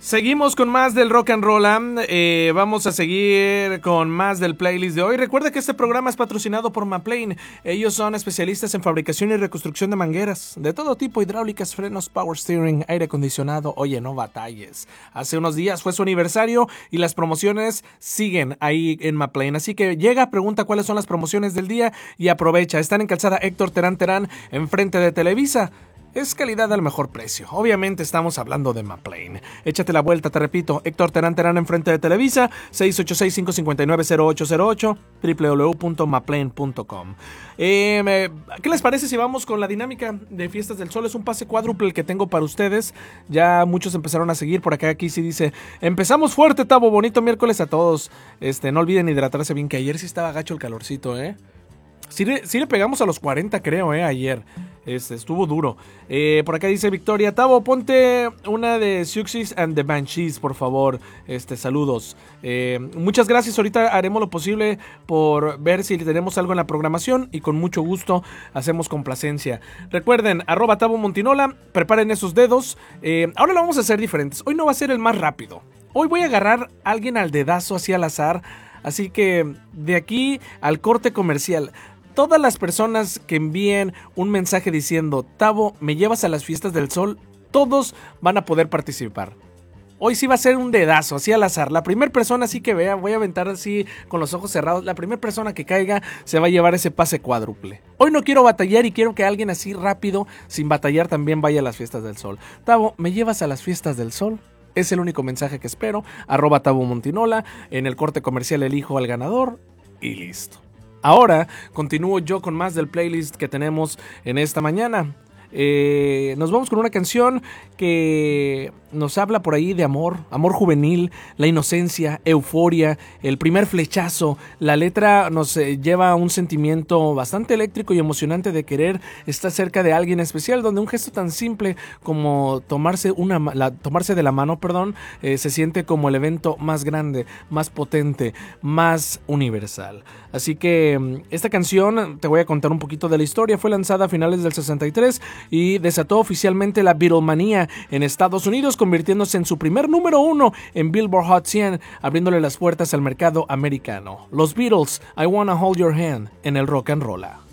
Seguimos con más del Rock and Roll. Vamos a seguir con más del playlist de hoy. Recuerda que este programa es patrocinado por Maplane. Ellos son especialistas en fabricación y reconstrucción de mangueras de todo tipo: hidráulicas, frenos, power steering, aire acondicionado. Oye, no batalles. Hace unos días fue su aniversario y las promociones siguen ahí en Maplane. Así que llega, pregunta cuáles son las promociones del día y aprovecha. Están en calzada Héctor Terán Terán, enfrente de Televisa. Es calidad al mejor precio. Obviamente estamos hablando de Maplane. Échate la vuelta, te repito. Héctor Terán Terán, enfrente de Televisa, 686-559-0808, www.maplane.com. ¿Qué les parece si vamos con la dinámica de Fiestas del Sol? Es un pase cuádruple el que tengo para ustedes. Ya muchos empezaron a seguir. Por acá aquí sí dice: empezamos fuerte, Tavo. Bonito miércoles a todos. No olviden hidratarse bien, que ayer sí estaba gacho el calorcito, Sí le pegamos a los 40, creo, ayer. Estuvo duro. Por acá dice Victoria: Tavo, ponte una de Siouxsie and the Banshees, por favor. Saludos. Muchas gracias. Ahorita haremos lo posible por ver si tenemos algo en la programación y con mucho gusto hacemos complacencia. Recuerden, @Tavo Montinola, preparen esos dedos. Ahora lo vamos a hacer diferentes. Hoy no va a ser el más rápido. Hoy voy a agarrar a alguien al dedazo, así al azar. Así que de aquí al corte comercial, todas las personas que envíen un mensaje diciendo: Tavo, ¿me llevas a las Fiestas del Sol?, todos van a poder participar. Hoy sí va a ser un dedazo, así al azar. La primera persona, así que vea, voy a aventar así con los ojos cerrados. La primera persona que caiga se va a llevar ese pase cuádruple. Hoy no quiero batallar y quiero que alguien así rápido, sin batallar, también vaya a las Fiestas del Sol. Tavo, ¿me llevas a las Fiestas del Sol? Es el único mensaje que espero. @Tavo Montinola. En el corte comercial elijo al ganador y listo. Ahora continúo yo con más del playlist que tenemos en esta mañana. Nos vamos con una canción que nos habla por ahí de amor juvenil, la inocencia, euforia, el primer flechazo. La letra nos lleva a un sentimiento bastante eléctrico y emocionante de querer estar cerca de alguien especial, donde un gesto tan simple como tomarse de la mano, se siente como el evento más grande, más potente, más universal. Así que esta canción, te voy a contar un poquito de la historia. Fue lanzada a finales del 63 y desató oficialmente la Beatlemanía en Estados Unidos, convirtiéndose en su primer número 1 en Billboard Hot 100, abriéndole las puertas al mercado americano. Los Beatles, I Wanna Hold Your Hand, en el Rock and Roll.